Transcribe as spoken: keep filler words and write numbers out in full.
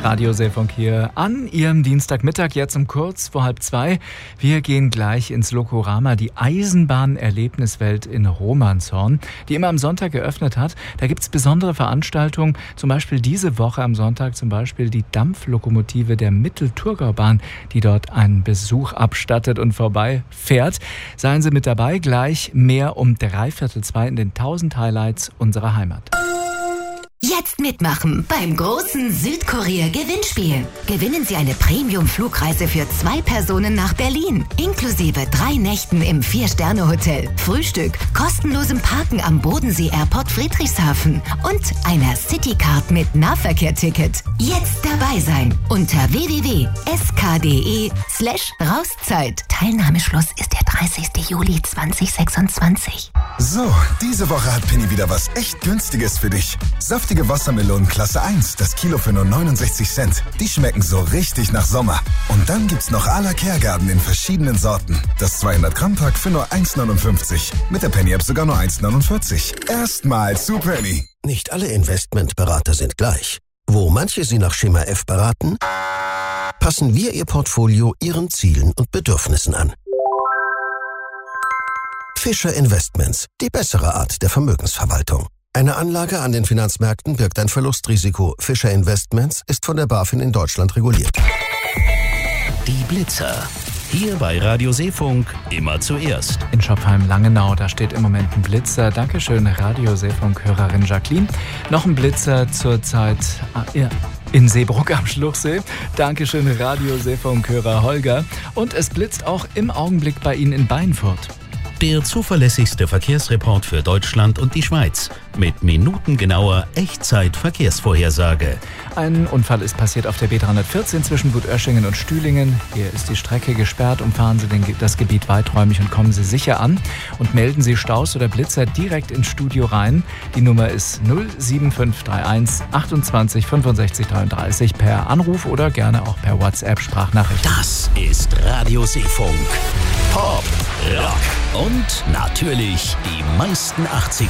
Radio Seefunk hier an Ihrem Dienstagmittag, jetzt um kurz vor halb zwei. Wir gehen gleich ins Lokorama, die Eisenbahnerlebniswelt in Romanshorn, die immer am Sonntag geöffnet hat. Da gibt es besondere Veranstaltungen, zum Beispiel diese Woche am Sonntag, zum Beispiel die Dampflokomotive der Mittelthurgaubahn, die dort einen Besuch abstattet und vorbeifährt. Seien Sie mit dabei, gleich mehr um dreiviertel zwei in den tausend Highlights unserer Heimat. Jetzt mitmachen beim großen Südkorea-Gewinnspiel. Gewinnen Sie eine Premium-Flugreise für zwei Personen nach Berlin, inklusive drei Nächten im Vier-Sterne-Hotel, Frühstück, kostenlosem Parken am Bodensee-Airport Friedrichshafen und einer Citycard mit Nahverkehr-Ticket. Jetzt dabei sein unter w w w punkt s k punkt d e slash Rauszeit. Teilnahmeschluss ist der dreißigster Juli zweitausendsechsundzwanzig. So, diese Woche hat Penny wieder was echt Günstiges für dich. Saftige Wassermelonen Klasse eins, das Kilo für nur neunundsechzig Cent. Die schmecken so richtig nach Sommer. Und dann gibt's noch à la Kehrgarten in verschiedenen Sorten. Das zweihundert Gramm Pack für nur eins neunundfünfzig. Mit der Penny App sogar nur eins neunundvierzig. Erstmal zu Penny. Nicht alle Investmentberater sind gleich. Wo manche Sie nach Schema F beraten, passen wir Ihr Portfolio Ihren Zielen und Bedürfnissen an. Fischer Investments, die bessere Art der Vermögensverwaltung. Eine Anlage an den Finanzmärkten birgt ein Verlustrisiko. Fischer Investments ist von der BaFin in Deutschland reguliert. Die Blitzer. Hier bei Radio Seefunk immer zuerst. In Schopfheim-Langenau, da steht im Moment ein Blitzer. Dankeschön, Radio Seefunk-Hörerin Jacqueline. Noch ein Blitzer zurzeit ah, ja, in Seebruck am Schluchsee. Dankeschön, Radio Seefunk-Hörer Holger. Und es blitzt auch im Augenblick bei Ihnen in Beinfurt. Der zuverlässigste Verkehrsreport für Deutschland und die Schweiz mit minutengenauer Echtzeit-Verkehrsvorhersage. Ein Unfall ist passiert auf der B dreihundertvierzehn zwischen Gutörschingen und Stühlingen. Hier ist die Strecke gesperrt. Umfahren Sie den, das Gebiet weiträumig und kommen Sie sicher an. Und melden Sie Staus oder Blitzer direkt ins Studio rein. Die Nummer ist null sieben fünf drei eins achtundzwanzig fünfundsechzig dreiunddreißig per Anruf oder gerne auch per WhatsApp-Sprachnachricht. Das ist Radio Seefunk. Pop, Rock und natürlich die meisten achtziger.